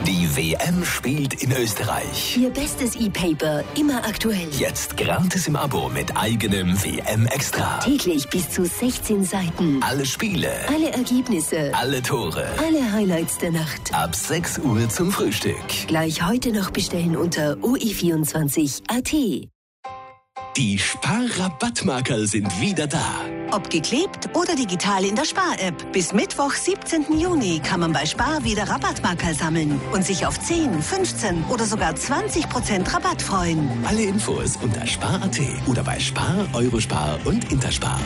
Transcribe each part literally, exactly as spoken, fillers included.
Die W M spielt in Österreich. Ihr bestes E-Paper, immer aktuell. Jetzt gratis im Abo mit eigenem W M-Extra. Täglich bis zu sechzehn Seiten. Alle Spiele. Alle Ergebnisse. Alle Tore. Alle Highlights der Nacht. Ab sechs Uhr zum Frühstück. Gleich heute noch bestellen unter o e vierundzwanzig punkt a t. Die Spar-Rabattmarker sind wieder da. Ob geklebt oder digital in der Spar-App. Bis Mittwoch, siebzehnten Juni, kann man bei Spar wieder Rabattmarker sammeln und sich auf zehn, fünfzehn oder sogar zwanzig Prozent Rabatt freuen. Alle Infos unter spar punkt a t oder bei Spar, Eurospar und Interspar.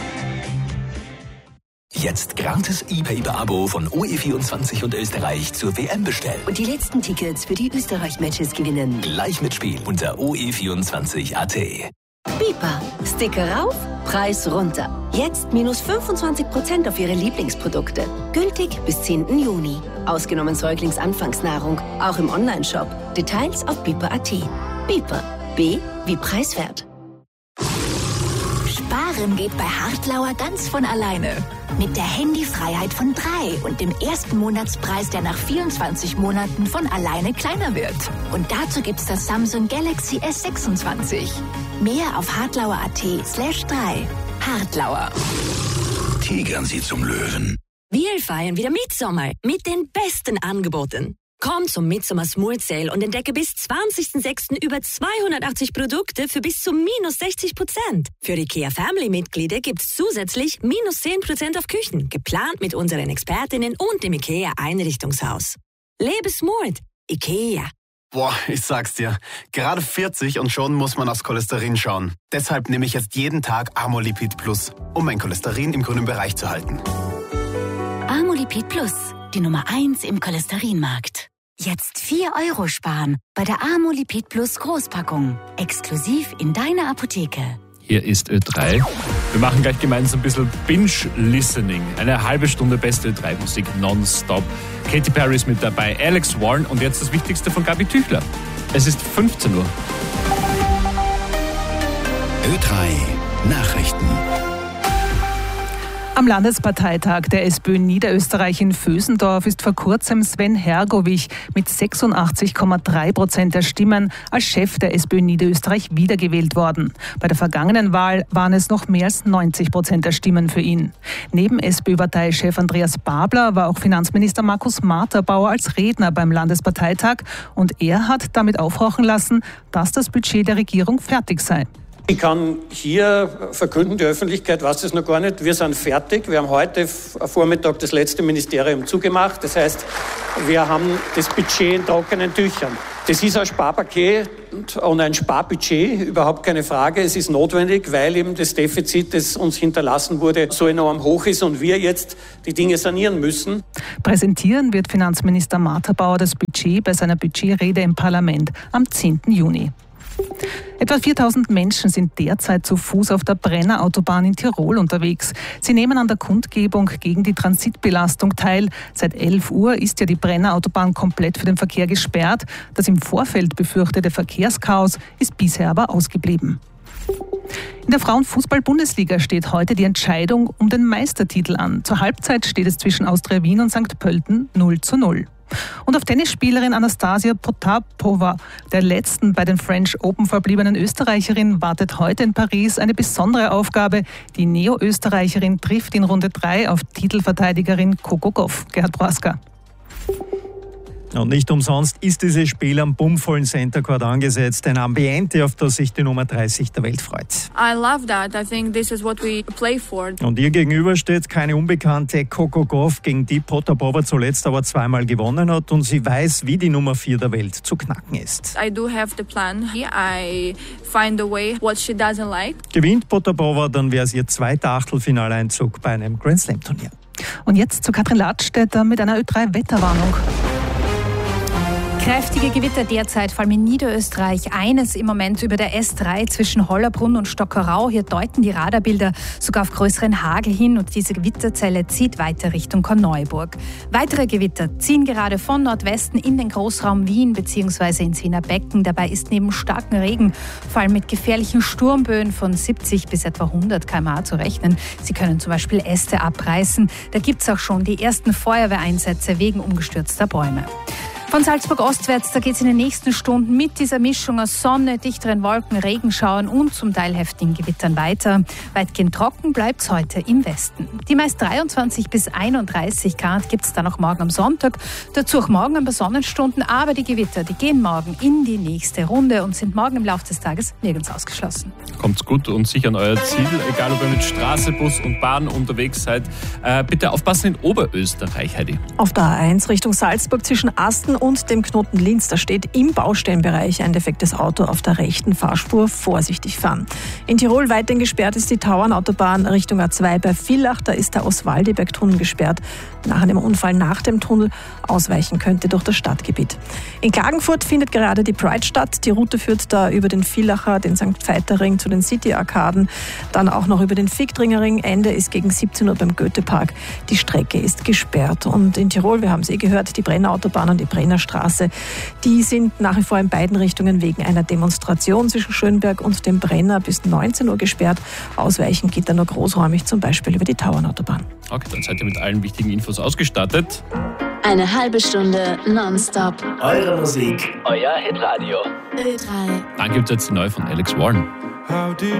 Jetzt gratis E-Paper-Abo von O E vierundzwanzig und Österreich zur W M bestellen. Und die letzten Tickets für die Österreich-Matches gewinnen. Gleich mitspielen unter o e vierundzwanzig punkt a t. Bipa. Sticker rauf, Preis runter. Jetzt minus fünfundzwanzig Prozent auf Ihre Lieblingsprodukte. Gültig bis zehnten Juni. Ausgenommen Säuglingsanfangsnahrung, auch im Onlineshop. Details auf bipa punkt a t. Bipa. B wie preiswert. Sparen geht bei Hartlauer ganz von alleine. Mit der Handyfreiheit von drei und dem ersten Monatspreis, der nach vierundzwanzig Monaten von alleine kleiner wird. Und dazu gibt's das Samsung Galaxy S sechsundzwanzig. Mehr auf hartlauer punkt a t slash drei. Hartlauer. Tigern Sie zum Löwen. Wir feiern wieder Mitsommer mit den besten Angeboten. Komm zum Midsommer Smooth Sale und entdecke bis zwanzigsten sechsten über zweihundertachtzig Produkte für bis zu minus sechzig Prozent. Für IKEA Family-Mitglieder gibt's zusätzlich minus zehn Prozent auf Küchen, geplant mit unseren Expertinnen und dem IKEA Einrichtungshaus. Lebe smooth. IKEA. Boah, ich sag's dir, gerade vierzig und schon muss man aufs Cholesterin schauen. Deshalb nehme ich jetzt jeden Tag Amolipid Plus, um mein Cholesterin im grünen Bereich zu halten. Amolipid Plus, die Nummer eins im Cholesterinmarkt. Jetzt vier Euro sparen bei der Amolipid Plus Großpackung. Exklusiv in deiner Apotheke. Hier ist Ö drei. Wir machen gleich gemeinsam ein bisschen Binge-Listening. Eine halbe Stunde beste Ö drei Musik nonstop. Katy Perry ist mit dabei, Alex Warren und jetzt das Wichtigste von Gabi Tüchler. Es ist fünfzehn Uhr. Ö drei Nachrichten. Am Landesparteitag der SPÖ Niederösterreich in Vösendorf ist vor kurzem Sven Hergovich mit sechsundachtzig Komma drei Prozent der Stimmen als Chef der SPÖ Niederösterreich wiedergewählt worden. Bei der vergangenen Wahl waren es noch mehr als neunzig Prozent der Stimmen für ihn. Neben SPÖ-Parteichef Andreas Babler war auch Finanzminister Markus Marterbauer als Redner beim Landesparteitag und er hat damit aufhorchen lassen, dass das Budget der Regierung fertig sei. Ich kann hier verkünden, die Öffentlichkeit weiß es noch gar nicht, wir sind fertig. Wir haben heute Vormittag das letzte Ministerium zugemacht. Das heißt, wir haben das Budget in trockenen Tüchern. Das ist ein Sparpaket und ein Sparbudget, überhaupt keine Frage. Es ist notwendig, weil eben das Defizit, das uns hinterlassen wurde, so enorm hoch ist und wir jetzt die Dinge sanieren müssen. Präsentieren wird Finanzminister Marterbauer das Budget bei seiner Budgetrede im Parlament am zehnten Juni. Etwa viertausend Menschen sind derzeit zu Fuß auf der Brennerautobahn in Tirol unterwegs. Sie nehmen an der Kundgebung gegen die Transitbelastung teil. Seit elf Uhr ist ja die Brennerautobahn komplett für den Verkehr gesperrt. Das im Vorfeld befürchtete Verkehrschaos ist bisher aber ausgeblieben. In der Frauenfußball-Bundesliga steht heute die Entscheidung um den Meistertitel an. Zur Halbzeit steht es zwischen Austria Wien und Sankt Pölten null zu null. Und auf Tennisspielerin Anastasia Potapova, der letzten bei den French Open verbliebenen Österreicherin, wartet heute in Paris eine besondere Aufgabe. Die Neo-Österreicherin trifft in Runde drei auf Titelverteidigerin Coco Gauff. Gerhard Prohaska. Und nicht umsonst ist dieses Spiel am bummvollen Center Court angesetzt. Ein Ambiente, auf das sich die Nummer dreißig der Welt freut. I love that. I think this is what we play for. Und ihr gegenüber steht keine unbekannte Coco Gauff, gegen die Potapova zuletzt aber zweimal gewonnen hat. Und sie weiß, wie die Nummer vier der Welt zu knacken ist. I do have the plan. I find a way what she doesn't like. Gewinnt Potapova, dann wäre es ihr zweiter Achtelfinaleinzug bei einem Grand Slam Turnier. Und jetzt zu Katrin Ladstätter mit einer Ö drei Wetterwarnung. Kräftige Gewitter derzeit, vor allem in Niederösterreich. Eines im Moment über der S drei zwischen Hollabrunn und Stockerau. Hier deuten die Radarbilder sogar auf größeren Hagel hin und diese Gewitterzelle zieht weiter Richtung Korneuburg. Weitere Gewitter ziehen gerade von Nordwesten in den Großraum Wien bzw. ins Wiener Becken. Dabei ist neben starken Regen vor allem mit gefährlichen Sturmböen von siebzig bis etwa hundert Kilometer pro Stunde zu rechnen. Sie können zum Beispiel Äste abreißen. Da gibt es auch schon die ersten Feuerwehreinsätze wegen umgestürzter Bäume. Von Salzburg ostwärts, da geht es in den nächsten Stunden mit dieser Mischung aus Sonne, dichteren Wolken, Regenschauern und zum Teil heftigen Gewittern weiter. Weitgehend trocken bleibt es heute im Westen. Die meist dreiundzwanzig bis einunddreißig Grad gibt es dann auch morgen am Sonntag. Dazu auch morgen ein paar Sonnenstunden, aber die Gewitter, die gehen morgen in die nächste Runde und sind morgen im Laufe des Tages nirgends ausgeschlossen. Kommt's gut und sicher an euer Ziel, egal ob ihr mit Straße, Bus und Bahn unterwegs seid. Äh, bitte aufpassen in Oberösterreich, Heidi. Auf der A eins Richtung Salzburg zwischen Asten und dem Knoten Linz, da steht im Baustellenbereich ein defektes Auto auf der rechten Fahrspur. Vorsichtig fahren. In Tirol weiterhin gesperrt ist die Tauernautobahn Richtung A zwei bei Villach. Da ist der Oswaldiberg-Tunnel gesperrt. Nach einem Unfall nach dem Tunnel ausweichen könnte durch das Stadtgebiet. In Klagenfurt findet gerade die Pride statt. Die Route führt da über den Villacher, den Sankt Veiter-Ring zu den City-Arkaden, dann auch noch über den Fichtringerring. Ende ist gegen siebzehn Uhr beim Goethepark. Die Strecke ist gesperrt. Und in Tirol, wir haben es eh gehört, die Brenner-Autobahn und die Brennerstraße, die sind nach wie vor in beiden Richtungen wegen einer Demonstration zwischen Schönberg und dem Brenner bis neunzehn Uhr gesperrt. Ausweichen geht dann nur großräumig, zum Beispiel über die Tauernautobahn. Okay, dann seid ihr mit allen wichtigen Infos ausgestattet. Eine halbe Stunde nonstop. Eure Musik, euer Hitradio. Ö drei. Dann gibt es jetzt die neue von Alex Warren. How did